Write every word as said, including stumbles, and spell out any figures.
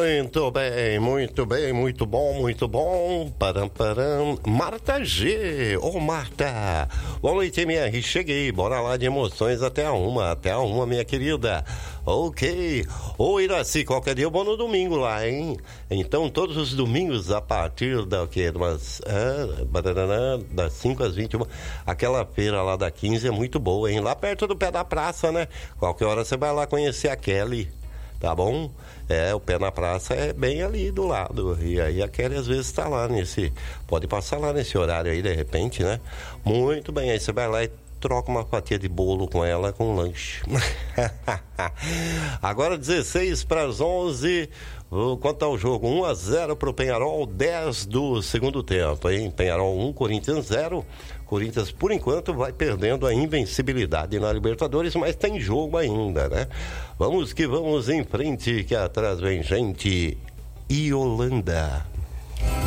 Muito bem, muito bem, muito bom, muito bom. Param, param. Marta G. Ô, Marta. Boa noite, M R. Cheguei. Bora lá de emoções até a uma. Até a uma, minha querida. Ok. Ô, Iraci, qualquer dia eu vou no domingo lá, hein? Então, todos os domingos, a partir da, o quê? Umas, ah, das cinco às vinte e uma. Aquela feira lá da quinze é muito boa, hein? Lá perto do pé da praça, né? Qualquer hora você vai lá conhecer a Kelly. Tá bom? É, o pé na praça é bem ali do lado. E aí a Kelly às vezes tá lá nesse... Pode passar lá nesse horário aí, de repente, né? Muito bem, aí você vai lá e troca uma fatia de bolo com ela com lanche. Agora dezesseis para as onze. Quanto tá o jogo? um a zero pro Penharol, dez do segundo tempo, hein? Penharol um, Corinthians zero. Corinthians, por enquanto, vai perdendo a invencibilidade na Libertadores, mas tem jogo ainda, né? Vamos que vamos em frente, que atrás vem gente. E Holanda.